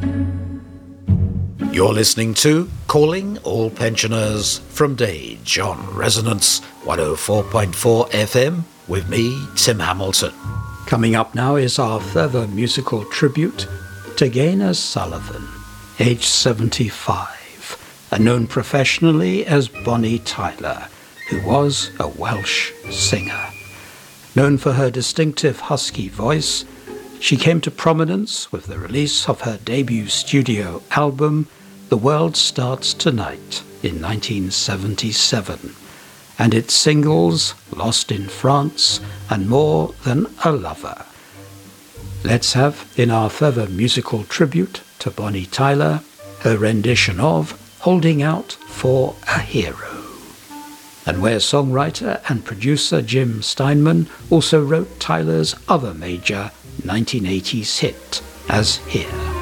You're listening to Calling All Pensioners from Dage on Resonance 104.4 FM with me, Tim Hamilton. Coming up now is our further musical tribute to Gaynor Sullivan, aged 75, and known professionally as Bonnie Tyler, who was a Welsh singer. Known for her distinctive husky voice, she came to prominence with the release of her debut studio album, The World Starts Tonight, in 1977, and its singles Lost in France and More Than a Lover. Let's have, in our further musical tribute to Bonnie Tyler, her rendition of Holding Out for a Hero. And where songwriter and producer Jim Steinman also wrote Tyler's other major 1980s hit, as here.